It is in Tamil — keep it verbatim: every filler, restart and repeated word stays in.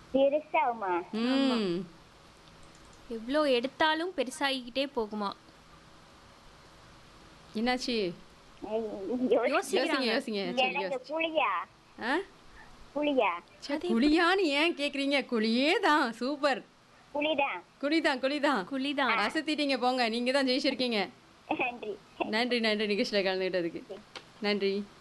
பெருசாகுமா? ம் எவ்வளோ எடுத்தாலும் பெருசாகிக்கிட்டே போகுமா? என்னாச்சு? ஐ, யோசி- யோசிங்க யோசிக்கிறாங்க. யோசிங்க சரி எனக்கு யோசி புளியா ஆ புளியா சே, குழியான்னு ஏன் கேக்குறீங்க? குழியே தான். சூப்பர். புளிதான். குழிதான் குழிதான். குழிதான். அசத்திட்டீங்க போங்க. நீங்க தான் ஜெயிச்சிருக்கீங்க. நன்றி. நன்றி நன்றி நிகழ்ச்சியில் கலந்துக்கிட்டதுக்கு நன்றி.